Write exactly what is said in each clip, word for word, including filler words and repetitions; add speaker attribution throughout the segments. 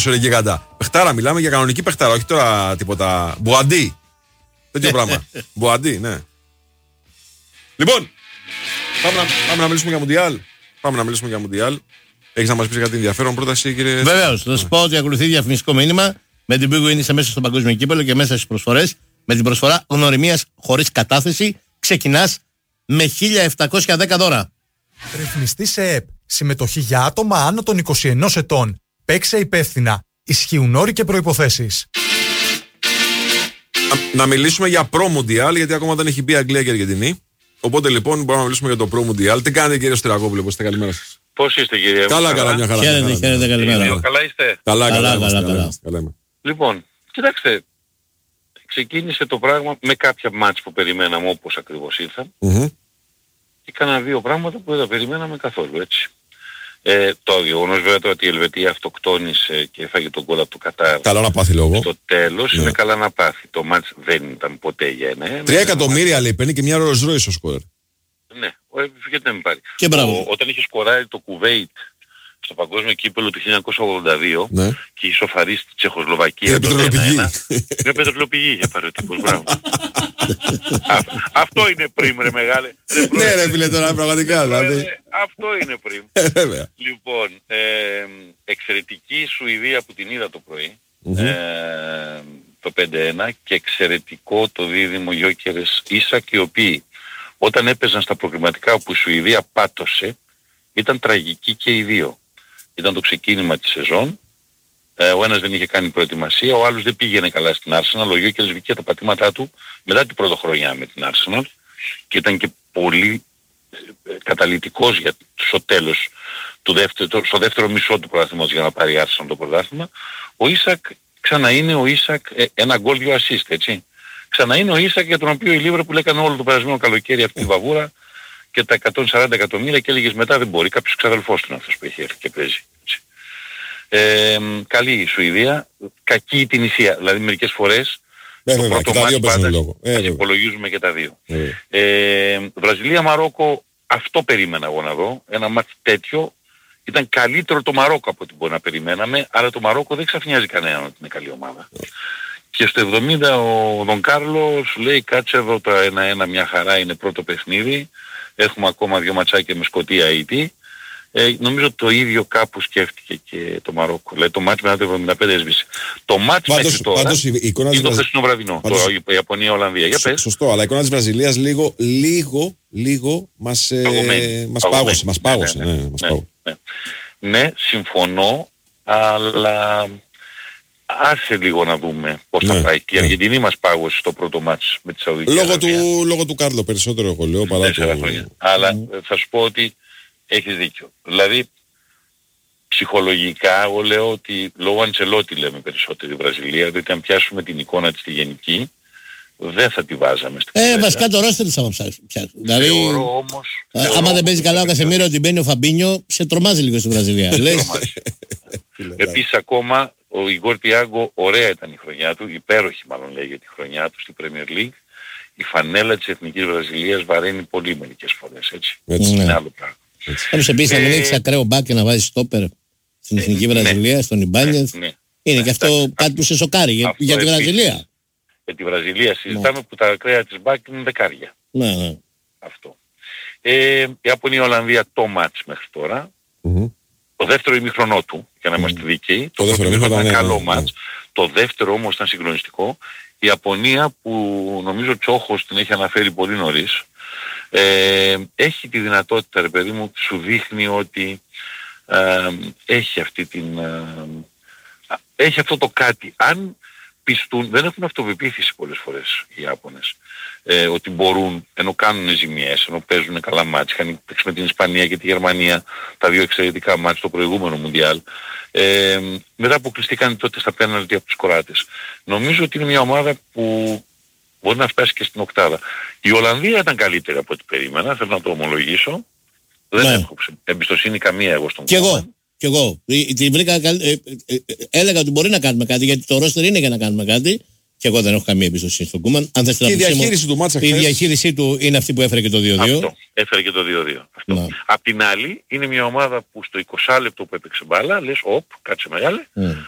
Speaker 1: ρε γίγαντα. Πεχτάρα, μιλάμε για κανονική πεχτάρα, όχι τώρα τίποτα. Μπουαντί. Τέτοιο πράγμα. Μπουαντί, ναι. Λοιπόν, πάμε να, πάμε να μιλήσουμε για Μουντιάλ. Πάμε να μιλήσουμε για Μουντιάλ. Έχεις να μας πεις κάτι ενδιαφέρον πρόταση, κύριε?
Speaker 2: Βεβαίως, θα σου πω ότι ακολουθεί διαφημιστικό μήνυμα. Με την Big Win είσαι μέσα στο παγκόσμιο κύπελλο και μέσα στις προσφορές. Με την προσφορά γνωριμίας χωρίς κατάθεση ξεκινάς με χίλια επτακόσια δέκα δώρα.
Speaker 3: Ρυθμιστή σε ΕΠ. Συμμετοχή για άτομα άνω των είκοσι ένα ετών. Παίξε υπεύθυνα. Ισχύουν όροι και προϋποθέσεις.
Speaker 1: Να, να μιλήσουμε για Pro Mundial, γιατί ακόμα δεν έχει μπει Αγγλία και Αργεντινή. Οπότε λοιπόν μπορούμε να μιλήσουμε για το Pro Mundial. Τι κάνετε, κύριε Στραγόπουλο, πώς είστε? Καλημέρα σας.
Speaker 4: Πώς είστε, κύριε?
Speaker 1: Καλά, καλά, μια χαρά.
Speaker 2: Χαίρετε, χαίρετε, καλημέρα.
Speaker 4: Καλά είστε?
Speaker 1: Καλά, καλά,
Speaker 2: καλά,
Speaker 1: καλά,
Speaker 2: καλά,
Speaker 1: καλά, καλά.
Speaker 4: Λοιπόν, κοιτάξτε, ξεκίνησε το πράγμα με κάποια μάτς που περιμέναμε όπως ακριβώς ήρθαν.
Speaker 1: Mm-hmm.
Speaker 4: Και έκανα δύο πράγματα που δεν τα περιμέναμε καθόλου, έτσι. Ε, το γεγονός βέβαια το ότι η Ελβετία αυτοκτόνησε και έφαγε τον γκολ από το Κατάρ.
Speaker 1: Καλά να πάθει λόγο.
Speaker 4: Στο τέλος
Speaker 1: ναι.
Speaker 4: είναι καλά να πάθει. Το μάτς δεν ήταν ποτέ για ένα.
Speaker 1: Τρία εκατομμύρια λέει, παίρνει και μια Rolls Royce ο σκόρερ.
Speaker 4: Ναι, γιατί δεν με πάρει.
Speaker 2: Και μπράβο.
Speaker 4: Ο, όταν είχε σκοράρει το Κουβέιτ στο παγκόσμιο κύπελλο του χίλια εννιακόσια ογδόντα δύο
Speaker 1: ναι.
Speaker 4: και ισοφαρίσει τη Τσεχοσλοβακία.
Speaker 1: Είναι πετρελαιοπηγή.
Speaker 4: Είναι πετρελαιοπηγή είχε πάρει ο τύπος, μπράβο. Α, αυτό είναι πριμ ρε μεγάλε. Ρε,
Speaker 1: ναι ρε φίλε τώρα πραγματικά δηλαδή.
Speaker 4: Αυτό είναι πριμ. Λοιπόν, ε, εξαιρετική Σουηδία που την είδα το πρωί. Mm-hmm. Ε, το πέντε ένα και εξαιρετικό το δίδυμο Γιόκερες Ίσακ, οι οποίοι όταν έπαιζαν στα προκριματικά όπου η Σουηδία πάτωσε ήταν τραγική και οι δύο. Ήταν το ξεκίνημα της σεζόν. Ε, ο ένας δεν είχε κάνει προετοιμασία, ο άλλος δεν πήγαινε καλά στην Arsenal. Ο Γιόκερς βγήκε τα πατήματά του μετά την πρωτοχρονιά με την Arsenal και ήταν και πολύ ε, καταλυτικός για, στο τέλος του δεύτερου, στο δεύτερο μισό του πρωταθλήματος για να πάρει η Arsenal το πρωτάθλημα. Ο Ίσακ ξανά είναι ο Ίσακ, ε, ένα γκολ, δύο assist, έτσι. Ξανά είναι ο Ίσακ για τον οποίο η Λίβερπουλ έκανε όλο το περασμένο καλοκαίρι αυτή τη βαβούρα και τα εκατόν σαράντα εκατομμύρια και έλεγες μετά δεν μπορεί, κάποιος ξαδελφός του είναι αυτός που έχει έρθει και παίζει. Ε, καλή η Σουηδία, κακή η Τινησία, δηλαδή μερικές φορές
Speaker 1: ναι, το πρώτο μάτς πάντα
Speaker 4: ε, υπολογίζουμε και τα δύο. Ε. Ε, Βραζιλία-Μαρόκο, αυτό περίμενα εγώ να δω, ένα μάτς τέτοιο. Ήταν καλύτερο το Μαρόκο από ό,τι μπορεί να περιμέναμε, αλλά το Μαρόκο δεν ξαφνιάζει κανέναν ότι είναι καλή ομάδα. Yeah. Και στο εβδομήντα ο Δον Κάρλο σου λέει κάτσε εδώ το ένα ένα μια χαρά, είναι πρώτο παιχνίδι, έχουμε ακόμα δύο ματσάκια με Σκωτία Αιτή. Ε, νομίζω το ίδιο κάπου σκέφτηκε και το Μαρόκο. Δηλαδή το μάτς μετά το εβδομήντα πέντε έσβησε. Το μάτς μέχρι τώρα
Speaker 1: πάντως, η εικόνα
Speaker 4: είναι το χθεσινό βραδινό, πάντως, το Ιαπωνία-Ολλανδία. Για πες.
Speaker 1: Σωστό, αλλά η εικόνα της Βραζιλίας λίγο, λίγο, λίγο μας, ε, μας πάγωσε. Μας πάγωσε, ναι, ναι, ναι, ναι, μας
Speaker 4: ναι,
Speaker 1: πάγωσε.
Speaker 4: ναι. ναι, συμφωνώ, αλλά άσε λίγο να δούμε πώς ναι, θα πάει. Και η Αργεντινή ναι. μας πάγωσε στο πρώτο μάτς με τη Σαουδική
Speaker 1: λόγω
Speaker 4: Αραβία.
Speaker 1: Του, λόγω του Κάρλο περισσότερο εγώ λέω παρά το...
Speaker 4: Αλλά mm. θα σου πω ότι έχεις δίκιο. Δηλαδή ψυχολογικά εγώ λέω ότι λόγω Αντσελότη λέμε περισσότερο η Βραζιλία, διότι αν πιάσουμε την εικόνα της στη γενική δεν θα τη βάζαμε στην
Speaker 2: Ε, βασικά το ρόστερ θα ψάξει. Δηλαδή,
Speaker 4: θεωρώ όμως...
Speaker 2: Α, θεωρώ άμα δεν παίζει καλά ο Κασεμίρο ότι μπαίνει ο Φαμπίνιο, σε τρομάζει λίγο στη Βραζιλία. Λες.
Speaker 4: Επίσης ακόμα ο Ιγόρ Τιάγκο ωραία ήταν η χρονιά του, υπέροχη μάλλον λέγεται η χρονιά του στη Premier League. Η φανέλα της Εθνικής Βραζιλίας βαραίνει πολύ μερικές φορές, έτσι. έτσι. Είναι άλλο πράγμα.
Speaker 2: Όμως επίσης να μην έχεις ακραίο μπακ και να βάζεις στόπερ στην Εθνική Βραζιλία, στον Ιμπάνιεθ, είναι και αυτό κάτι που σε σοκάρει για τη Βραζιλία.
Speaker 4: Για τη Βραζιλία συζητάμε που τα ακραία της μπακ είναι δεκάρια.
Speaker 2: Ναι, ναι.
Speaker 4: Αυτό. Ε, η Ιαπωνία-Ολλανδία το μάτς μέχρι τώρα. Mm-hmm. Το δεύτερο ημιχρονό του, για να είμαστε mm. δίκαιοι. Το, το δεύτερο ημιχρονό ήταν καλό μάτς. Το δεύτερο όμως ήταν συγκλονιστικό. Η Ιαπωνία που νομίζω ο Τσόχος την έχει αναφέρει πολύ νωρίς. Ε, έχει τη δυνατότητα ρε παιδί μου, σου δείχνει ότι ε, έχει αυτή την... Ε, έχει αυτό το κάτι. Αν πιστούν, δεν έχουν αυτοπεποίθηση πολλές φορές οι Ιάπωνες, ε, ότι μπορούν, ενώ κάνουν ζημιές, ενώ παίζουν καλά μάτς, είχαν παίξει με την Ισπανία και τη Γερμανία, τα δύο εξαιρετικά μάτς στο προηγούμενο Μουντιάλ, ε, μετά αποκλειστήκαν τότε στα πέναλτι από τους Κοράτες. Νομίζω ότι είναι μια ομάδα που μπορεί να φτάσει και στην οκτάδα. Η Ολλανδία ήταν καλύτερη από ό,τι περίμενα, θέλω να το ομολογήσω. Δεν ναι. έχω εμπιστοσύνη καμία εγώ στον κόσμο.
Speaker 2: Κι εγώ. Κι εγώ. Τη βρήκα, ε, ε, ε, έλεγα ότι μπορεί να κάνουμε κάτι, γιατί το ρόστερ είναι για να κάνουμε κάτι. Και εγώ δεν έχω καμία εμπιστοσύνη στον Κούμαν. Αν θες,
Speaker 1: και η διαχείριση μου, του μάτσα
Speaker 2: η διαχείρισή του είναι αυτή που έφερε και το δύο δύο.
Speaker 4: Αυτό. Έφερε και το δύο δύο. Αυτό. Απ' την άλλη, είναι μια ομάδα που στο εικοστό λεπτό που έπαιξε μπάλα, λες, οπ, κάτσε μεγάλε. Mm.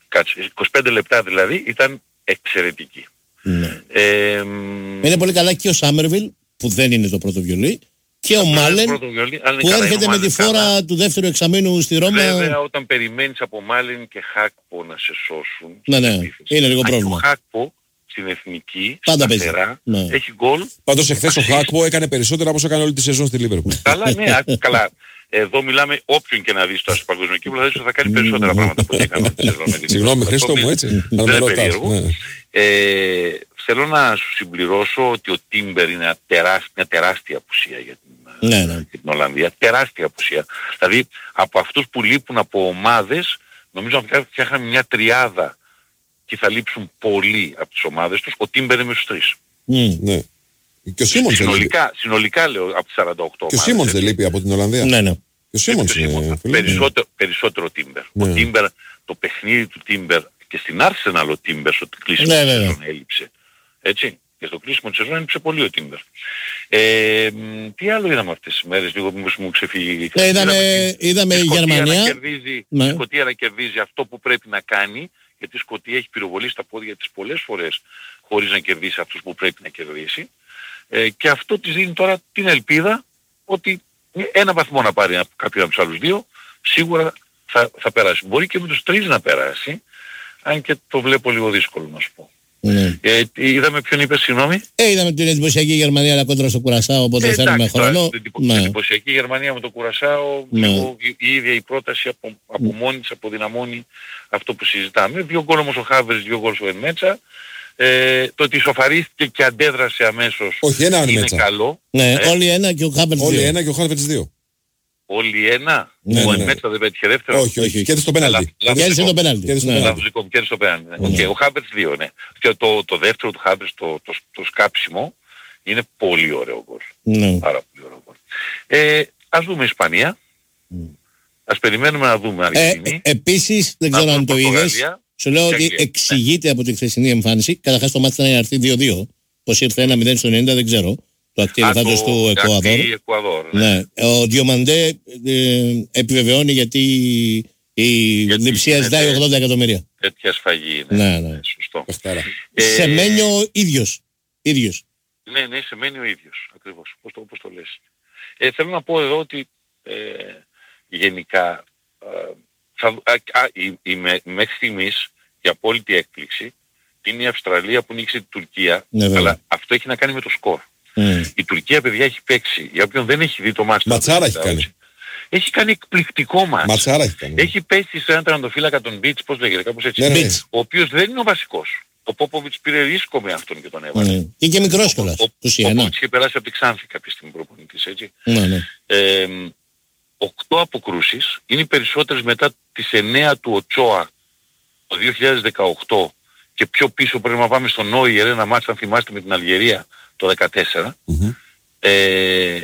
Speaker 4: κάτσε, είκοσι πέντε λεπτά δηλαδή ήταν εξαιρετική.
Speaker 2: Ναι.
Speaker 4: Ε,
Speaker 2: είναι πολύ καλά και ο Σάμερβιλ που δεν είναι το πρώτο βιολί και ο Μάλεν
Speaker 4: βιολί,
Speaker 2: που καλά, έρχεται με τη φόρα καλά. Του δεύτερου εξαμήνου στη Ρώμα.
Speaker 4: Βέβαια όταν περιμένεις από Μάλεν και Χάκπο να σε σώσουν.
Speaker 2: Ναι, ναι, είναι λίγο πρόβλημα.
Speaker 4: Ο Χάκπο στην εθνική,
Speaker 2: πάντα
Speaker 4: σταθερά,
Speaker 2: ναι.
Speaker 4: έχει γκολ.
Speaker 1: Πάντως εχθές ο Χάκπο έκανε περισσότερα από όσο έκανε όλη τη σεζόν στη Λίβερπουλ.
Speaker 4: Καλά, ναι, καλά. Εδώ μιλάμε όποιον και να δεις τώρα στο παγκόσμιο κύπελλο θα δεις ότι θα κάνει περισσότερα πράγματα από ό,τι έκανε τη σεζόν.
Speaker 1: Συγγνώμη Χρήστο μου, έτσι.
Speaker 4: Δεν είναι περίεργο. Ε, θέλω να σου συμπληρώσω ότι ο Τίμπερ είναι μια τεράστια απουσία για την,
Speaker 2: ναι, ναι.
Speaker 4: την Ολλανδία. Τεράστια απουσία. Δηλαδή από αυτούς που λείπουν από ομάδες, νομίζω να φτιάχναμε μια τριάδα και θα λείψουν πολλοί από τις ομάδες τους. Ο Τίμπερ είναι στους τρεις.
Speaker 1: Mm, ναι. Και ο Σίμονς
Speaker 4: συνολικά, συνολικά λέω από τις σαράντα οκτώ
Speaker 1: και ο Σίμονς δεν λείπει από την Ολλανδία.
Speaker 2: Ναι, ναι.
Speaker 1: Και ο Σίμονς είναι,
Speaker 4: περισσότερο, περισσότερο Τίμπερ. Ναι. Ο Τίμπερ, το παιχνίδι του Τίμπερ και στην Arsenal ο Τίμπερ στο κλείσιμο
Speaker 2: ναι,
Speaker 4: της
Speaker 2: ναι,
Speaker 4: σεζόν έλειψε. Έτσι. Και στο κλείσιμο της σεζόν έλειψε πολύ ο Τίμπερ. Ε, τι άλλο είδαμε αυτές τις μέρες, λίγο μήπως μου ξεφύγει.
Speaker 2: Ε, είδαμε είδαμε η Γερμανία.
Speaker 4: Να κερδίζει,
Speaker 2: ναι.
Speaker 4: Η Σκωτία να κερδίζει αυτό που πρέπει να κάνει, γιατί η Σκωτία έχει πυροβολήσει τα πόδια της πολλές φορές χωρίς να κερδίσει αυτούς που πρέπει να κερδίσει. Ε, και αυτό της δίνει τώρα την ελπίδα ότι ένα βαθμό να πάρει κάποιον από τους άλλους δύο, σίγουρα θα, θα περάσει. Μπορεί και με τους τρεις να περάσει, αν και το βλέπω λίγο δύσκολο να σου πω.
Speaker 2: Ναι.
Speaker 4: Ε, είδαμε ποιον είπε, συγγνώμη.
Speaker 2: Ε, είδαμε την εντυπωσιακή Γερμανία αλλά κόντρα στο Κουρασάο, οπότε ε, θέλουμε χρόνο.
Speaker 4: Την ναι. εντυπωσιακή Γερμανία με το Κουρασάο, ναι. λίγο, η ίδια η πρόταση από, από μόνη της αποδυναμώνει αυτό που συζητάμε. Δύο γκολ όμως ο Χάβερς, δύο γκολ ο Ενμέτσα. Ε, το ότι ισοφαρίστηκε και αντέδρασε αμέσως.
Speaker 1: Όχι, ένα
Speaker 4: είναι
Speaker 1: μέτσα.
Speaker 4: καλό.
Speaker 2: Ναι,
Speaker 4: ε.
Speaker 2: όλοι ένα και ο Χάβερτς δύο.
Speaker 1: Όλοι ένα και ο Χάβερτς δύο.
Speaker 4: Όλοι ένα.
Speaker 1: Ναι,
Speaker 4: ο
Speaker 1: ναι, ναι.
Speaker 4: Μέτσα δεν πέτυχε δεύτερο.
Speaker 1: Όχι, όχι. Κέρδισε το πέναλτι.
Speaker 2: Κέρδισε το πέναλτι.
Speaker 4: Κέρδισε το πέναλτι. Ο Χάβερτς δύο, ναι. Και το, το δεύτερο του Χάβερτς, το, το, το σκάψιμο, είναι πολύ ωραίο γκολ.
Speaker 2: Ναι.
Speaker 4: Πάρα πολύ ωραίο γκολ. Ε, ας δούμε Ισπανία. Mm. Ας περιμένουμε να δούμε Αργεντινή.
Speaker 2: Ε, επίσης, δεν ξέρω αν το είδες. Σου λέω ότι εξηγείται ναι. από τη χθεσινή εμφάνιση. Καταρχάς το μάτι ήταν να έρθει δύο δύο. Πως ήρθε ένα μηδέν στο ενενήντα δεν ξέρω. Το ακτιελεφάντος του Εκουαδόρ.
Speaker 4: Ναι.
Speaker 2: Ναι. Ο Διομαντέ ε, επιβεβαιώνει γιατί η Λειψία ζητάει ογδόντα εκατομμύρια.
Speaker 4: Τέτοια σφαγή είναι.
Speaker 2: Ναι, ναι.
Speaker 4: Σωστό.
Speaker 2: Ε, Σεμένιο ο ίδιος. ίδιος.
Speaker 4: Ναι, ναι, Σεμένει ο ίδιος. Ακριβώς. Πώς το, πώς το λες. Ε, θέλω να πω εδώ ότι ε, γενικά ε, θα, α, α, η, η, με, μέχρι στιγμής η απόλυτη έκπληξη είναι η Αυστραλία που νίκησε την Τουρκία,
Speaker 2: ναι,
Speaker 4: αλλά αυτό έχει να κάνει με το σκορ.
Speaker 2: Mm.
Speaker 4: Η Τουρκία, παιδιά, έχει παίξει, για όποιον δεν έχει δει το μάτς.
Speaker 1: Ματσάρα έχει κάνει.
Speaker 4: Έχει κάνει εκπληκτικό μάτς.
Speaker 1: Ματσάρα έχει κάνει.
Speaker 4: Έχει πέσει σε έναν τερματοφύλακα τον Μπιτς, πώς λέγεται, κάπως έτσι.
Speaker 1: Ναι, ναι.
Speaker 4: Ο οποίος δεν είναι ο βασικός. Ο Πόποβιτς πήρε ρίσκο με αυτόν και τον έβαλε.
Speaker 2: Mm. Και και μικρός κιόλας.
Speaker 4: Ο, ο, ο Πόποβιτς είχε περάσει από τη Ξάνθη κάποια στιγμή προπονητής, έτσι.
Speaker 2: Ναι, ναι.
Speaker 4: Ε, οκτώ αποκρούσεις, είναι οι περισσότερες μετά τις εννέα του Οτσόα το δύο χιλιάδες δεκαοκτώ και πιο πίσω πρέπει να πάμε στο Νόιερ, ένα μάτς αν θυμάστε με την Αλγερία το δεκατέσσερα.
Speaker 1: Mm-hmm.
Speaker 4: Ε,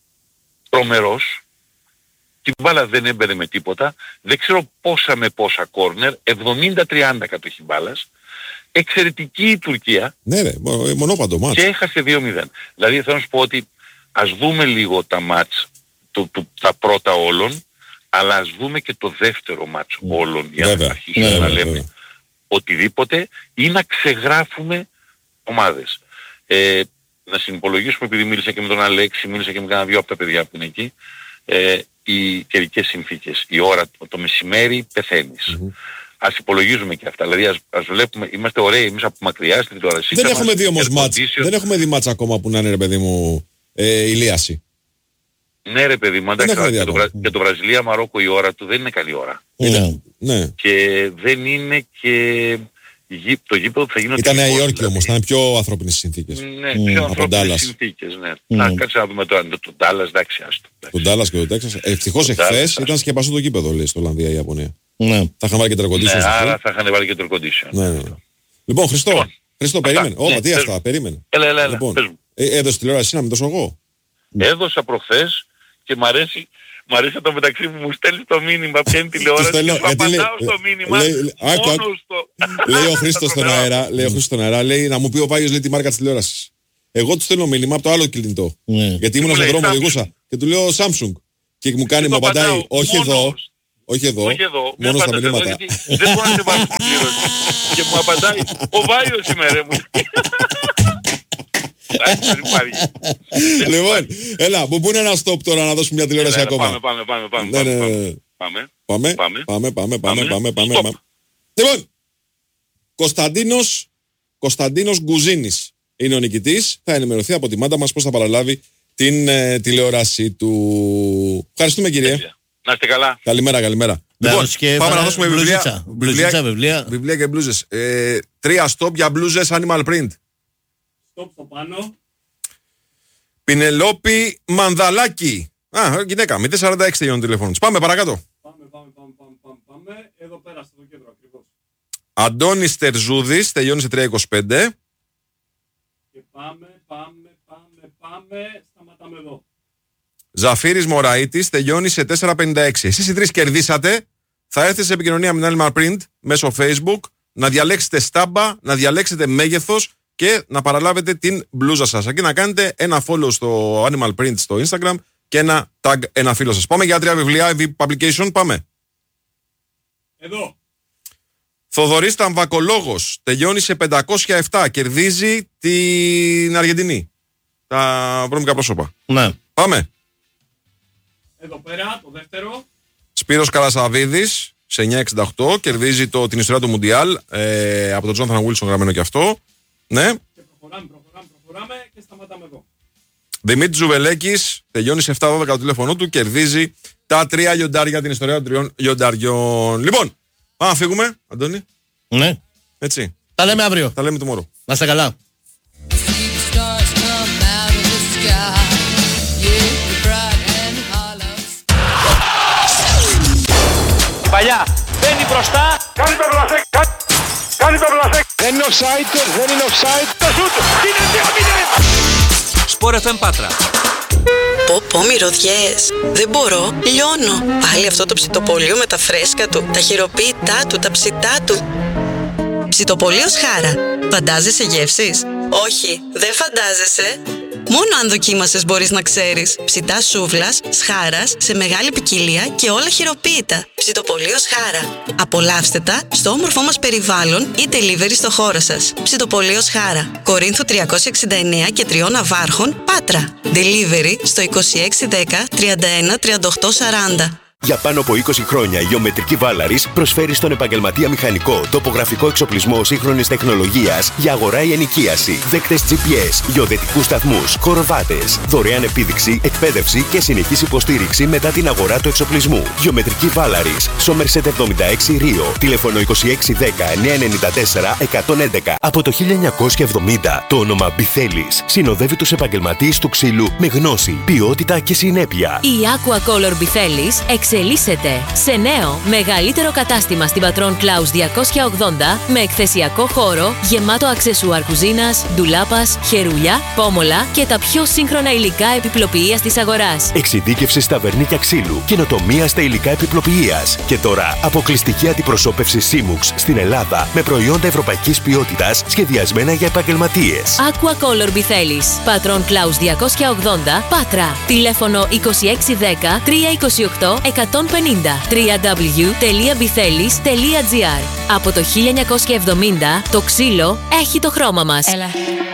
Speaker 4: τρομερός. Την μπάλα δεν έμπαινε με τίποτα. Δεν ξέρω πόσα με πόσα κόρνερ. εβδομήντα τριάντα κατοχή μπάλας. Εξαιρετική η Τουρκία.
Speaker 1: Ναι ρε, μονόπαντο μάτς.
Speaker 4: Και έχασε δύο μηδέν. Δηλαδή θέλω να σου πω ότι ας δούμε λίγο τα μάτς, το, το, τα πρώτα όλων, αλλά ας δούμε και το δεύτερο μάτς όλων για
Speaker 1: βέβαια.
Speaker 4: να αρχίσουμε
Speaker 1: βέβαια,
Speaker 4: να
Speaker 1: βέβαια,
Speaker 4: λέμε
Speaker 1: βέβαια.
Speaker 4: οτιδήποτε ή να ξεγράφουμε ομάδες. Ε, να συνυπολογίσουμε, επειδή μίλησα και με τον Αλέξη, μίλησα και με κανένα δυο από τα παιδιά που είναι εκεί, ε, οι καιρικές συνθήκες. Η ώρα, το μεσημέρι πεθαίνεις. Mm-hmm. Ας υπολογίζουμε και αυτά. Δηλαδή ας, ας βλέπουμε, είμαστε ωραίοι εμείς από μακριά στην τηλεόραση.
Speaker 1: Δεν έχουμε δει όμως μάτς. Δεν έχουμε δει μάτς ακόμα που να είναι ρε παιδί μου ε, ηλίαση.
Speaker 4: Ναι ρε παιδί μου, εντάξει, και, το, Βρα... και το Βραζιλία-Μαρόκο η ώρα του δεν είναι καλή ώρα.
Speaker 2: Ναι.
Speaker 1: Ναι.
Speaker 4: Και δεν είναι και το γήπεδο που θα γίνει...
Speaker 1: Ήταν Νέα Υόρκη δηλαδή. Όμως, ήταν πιο ανθρώπινες συνθήκες.
Speaker 4: Ναι, mm. πιο ανθρώπινες συνθήκες, ναι. Mm. Να κάτσε να δούμε τώρα, το Ντάλλας, εντάξει, άστο.
Speaker 1: Το Ντάλλας και το Τέξας. Ευτυχώς εχθές ήταν σκεπαστό το γήπεδο, λέει, στο Ολλανδία η Ιαπωνία.
Speaker 2: Ναι.
Speaker 1: Θα είχαν βάλει και το air condition.
Speaker 4: Ναι, άρα θα είχαν βάλει και το air condition.
Speaker 1: Ναι, ναι. Λοιπόν, Χριστό, λοιπόν, Χριστό, περίμενε. Ωπα, τι αυτά, περίμενε.
Speaker 4: Έλα, έλα, έλα,
Speaker 1: λοιπόν, έδωσε τηλεόραση να μην δώσω εγώ.
Speaker 4: Έδωσα προχθές και μ' αρέσει, μ' αρέσει το μεταξύ μου, μου στέλνει το μήνυμα, ποια είναι τηλεόραση και σου απαντάω στο μήνυμα, μόνο στο...
Speaker 1: Λέει ο Χρήστος στον αέρα, λέει ο Χρήστος στον αέρα, λέει να μου πει ο Βάγιος, λέει, τη μάρκα της τηλεόρασης. Εγώ του στέλνω μήνυμα από το άλλο κινητό. Γιατί ήμουν στον δρόμο, οδηγούσα και του λέω Samsung. Και μου κάνει, μου απαντάει, όχι εδώ, Όχι εδώ.
Speaker 4: Όχι εδώ.
Speaker 1: Μόνο
Speaker 4: Μην
Speaker 1: στα
Speaker 4: πάτε εδώ,
Speaker 1: μηνύματα.
Speaker 4: γιατί δεν μπορώ να σε βάλω στην κλήρωση. Και μου απαντάει, ο Βάιος είμαι ρε μου. Εντάξει, δεν υπάρχει.
Speaker 1: Λοιπόν, έλα, μου πούνε ένα stop τώρα να δώσουμε μια τηλεόραση
Speaker 4: Έλα,
Speaker 1: ακόμα.
Speaker 4: Πάμε, πάμε, πάμε, πάμε.
Speaker 1: Ναι, ναι, ναι, ναι.
Speaker 4: Πάμε.
Speaker 1: Πάμε,
Speaker 4: Πάμε.
Speaker 1: πάμε, πάμε, πάμε, πάμε, πάμε,
Speaker 4: Stop.
Speaker 1: πάμε. Λοιπόν, Κωνσταντίνος, Κωνσταντίνος Γκουζίνης είναι ο νικητής. Θα ενημερωθεί από τη μάντα μας πώς θα παραλάβει την ε, τηλεόραση του. Ευχαριστούμε κύριε.
Speaker 4: Να είστε καλά.
Speaker 1: Καλημέρα, καλημέρα.
Speaker 2: Να
Speaker 1: Λοιπόν,
Speaker 2: δώσει και
Speaker 1: πάμε να
Speaker 2: παρα-
Speaker 1: δώσουμε
Speaker 2: μπλουζίτσα.
Speaker 1: βιβλία,
Speaker 2: Μπλουζίτσα, βιβλία.
Speaker 1: βιβλία και μπλούζες. Ε, τρία stop για μπλούζες Animal Print.
Speaker 5: Stop στο πάνω.
Speaker 1: Πινελόπη Μανδαλάκη. Α, γυναίκα, μηδέν σαράντα έξι τελειώνει το τηλέφωνο της. Πάμε παρακάτω.
Speaker 5: Πάμε, πάμε, πάμε, πάμε, πάμε, πάμε. Εδώ πέρα στο κέντρο ακριβώς.
Speaker 1: Αντώνης Τερζούδης τελειώνει σε τρία είκοσι πέντε.
Speaker 5: Και πάμε, πάμε, πάμε, πάμε. Σταματάμε εδώ.
Speaker 1: Ζαφύρης Μωραΐτης τελειώνει σε τέσσερα πενήντα έξι. Εσείς οι τρεις κερδίσατε. Θα έρθετε σε επικοινωνία με την Animal Print μέσω Facebook, να διαλέξετε στάμπα, να διαλέξετε μέγεθος και να παραλάβετε την μπλούζα σας. Εκεί να κάνετε ένα follow στο Animal Print στο Instagram και ένα tag ένα φίλο σας. Πάμε για τρία βιβλία, Ι Βι Publication, πάμε.
Speaker 5: Εδώ.
Speaker 1: Θοδωρής Ταμβακολόγος τελειώνει σε πεντακόσια επτά, κερδίζει την Αργεντινή. Τα βρώμικα πρόσωπα.
Speaker 2: Ναι.
Speaker 1: Πάμε.
Speaker 5: Εδώ πέρα, το δεύτερο.
Speaker 1: Σπύρος Καρασαβίδης σε εννιά εξήντα οκτώ, κερδίζει το, την ιστορία του Μουντιάλ ε, από τον Τζόναθαν Βίλσον γραμμένο και αυτό. Ναι.
Speaker 5: Και προχωράμε, προχωράμε, προχωράμε και σταματάμε εδώ.
Speaker 1: Δημήτρης Ζουβελέκης τελειώνει σε επτακόσια δώδεκα το τηλέφωνο του, κερδίζει τα τρία λιοντάρια, την ιστορία των τριών λιονταριών. Λοιπόν, πάμε να φύγουμε, Αντώνη.
Speaker 2: Ναι.
Speaker 1: Έτσι.
Speaker 2: Τα λέμε αύριο.
Speaker 1: Τα λέμε tomorrow.
Speaker 2: Να είστε καλά.
Speaker 6: Παλιά, μπαίνει μπροστά.
Speaker 7: Κάνει το μπλασέ, κα- κάνει το μπλασέ.
Speaker 6: Δεν είναι offside, δεν είναι offside. Το σούτ, είναι δύο μηδέν. Σπορ εφ εμ Πάτρα.
Speaker 8: Πω πω μυρωδιές, δεν μπορώ, λιώνω. Πάλι αυτό το ψητοπολείο με τα φρέσκα του, τα χειροποίητά του, τα ψητά του. Ψητοπολείος Χάρα. Φαντάζεσαι γεύσεις? Όχι, δεν φαντάζεσαι. Μόνο αν δοκίμασες μπορείς να ξέρεις. Ψητά σούβλας, σχάρας, σε μεγάλη ποικιλία και όλα χειροποίητα. Ψητοπολείος Χάρα. Απολαύστε τα στο όμορφό μας περιβάλλον ή delivery στο χώρο σας. Ψητοπολείος Χάρα. Κορίνθου τριακόσια εξήντα εννέα και Τριών Ναβάρχων, Πάτρα. Delivery στο είκοσι έξι δέκα τριάντα ένα τριάντα οκτώ σαράντα.
Speaker 9: Για πάνω από είκοσι χρόνια η Γεωμετρική Βάλαρης προσφέρει στον επαγγελματία μηχανικό τοπογραφικό εξοπλισμό σύγχρονης τεχνολογίας για αγορά ή ενοικίαση, δέκτες τζι πι ες, γεωδετικούς σταθμούς, χοροβάτες, δωρεάν επίδειξη, εκπαίδευση και συνεχής υποστήριξη μετά την αγορά του εξοπλισμού. Γεωμετρική Βάλαρης, Σόμερσετ εβδομήντα έξι Ρίο, τηλέφωνο είκοσι έξι δέκα εννιακόσια ενενήντα τέσσερα εκατόν έντεκα. Από το χίλια εννιακόσια εβδομήντα το όνομα Μπιθέλης συνοδεύει τους επαγγελματίες του ξύλου με γνώση, ποιότητα και συνέπεια.
Speaker 10: Η Aquacolor Μπιθέλης εξελίσσεται σε νέο, μεγαλύτερο κατάστημα στην Πατρών Κλάους διακόσια ογδόντα με εκθεσιακό χώρο γεμάτο αξεσουάρ κουζίνας, ντουλάπας, χερούλια, πόμολα και τα πιο σύγχρονα υλικά επιπλοποιείας της αγοράς.
Speaker 9: Εξειδίκευση στα βερνίκια ξύλου, καινοτομία στα υλικά επιπλοποιείας. Και τώρα αποκλειστική αντιπροσώπευση Simux στην Ελλάδα με προϊόντα ευρωπαϊκής ποιότητας σχεδιασμένα για επαγγελματίες.
Speaker 10: Aquacolor Μπιθέλης, Πατρών Κλάους διακόσια ογδόντα, Πάτρα. Τηλέφωνο είκοσι έξι δέκα τριακόσια είκοσι οκτώ εκατόν πενήντα. double-u double-u double-u τελεία μπιθέλης τελεία τζι άρ. Από το χίλια εννιακόσια εβδομήντα το ξύλο έχει το χρώμα μας. Έλα.